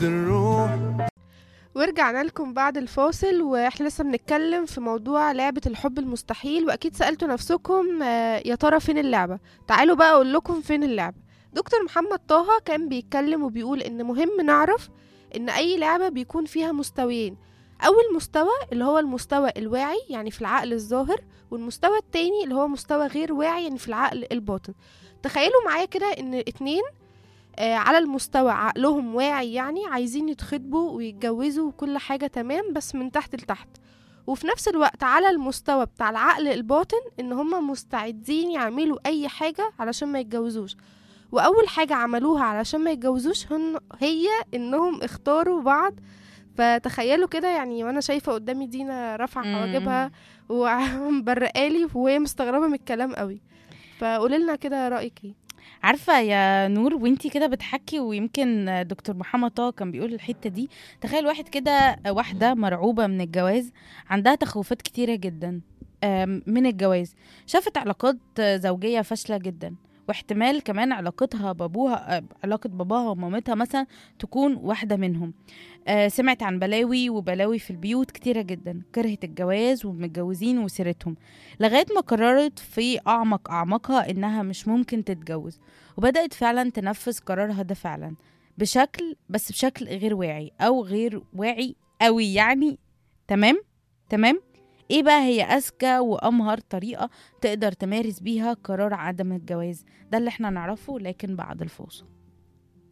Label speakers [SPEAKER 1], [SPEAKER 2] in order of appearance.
[SPEAKER 1] الروح.
[SPEAKER 2] ورجعنا لكم بعد الفاصل، واحنا لسه بنتكلم في موضوع لعبة الحب المستحيل. واكيد سألتوا نفسكم يا ترى فين اللعبة؟ تعالوا بقى اقول لكم فين اللعبة. دكتور محمد طه كان بيتكلم وبيقول ان مهم نعرف ان اي لعبة بيكون فيها مستويين. اول مستوى اللي هو المستوى الواعي يعني في العقل الظاهر، والمستوى التاني اللي هو مستوى غير واعي يعني في العقل الباطن. تخيلوا معايا كده ان اتنين على المستوى عقلهم واعي، يعني عايزين يتخطبوا ويتجوزوا وكل حاجة تمام بس من تحت لتحت. وفي نفس الوقت على المستوى بتاع العقل الباطن ان هما مستعدين يعملوا اي حاجة علشان ما يتجوزوش. واول حاجة عملوها علشان ما يتجوزوش هي انهم اختاروا بعض. فتخيلوا كده يعني، وانا شايفة قدامي دينا رافعة حواجبها ومبرقالي وهي مستغربة من الكلام قوي. فقوليلنا كده رأيك ايه؟
[SPEAKER 3] عارفة يا نور، وانتي كده بتحكي ويمكن دكتور محمد طه كان بيقول الحتة دي. تخيل واحد كده، واحدة مرعوبة من الجواز، عندها تخوفات كتيرة جدا من الجواز. شافت علاقات زوجية فاشلة جدا، واحتمال كمان علاقتها بابوها، علاقة باباها ومامتها مثلا تكون واحدة منهم. سمعت عن بلاوي وبلاوي في البيوت كتيرة جدا، كرهت الجواز والمتجوزين وسيرتهم، لغاية ما قررت في أعمق أعمقها إنها مش ممكن تتجوز. وبدأت فعلا تنفذ قرارها ده فعلا بشكل غير واعي أو غير واعي قوي يعني. تمام. ايه بقى هي اذكى وامهر طريقة تقدر تمارس بيها قرار عدم الجواز؟ ده اللي احنا نعرفه لكن بعد الفاصل.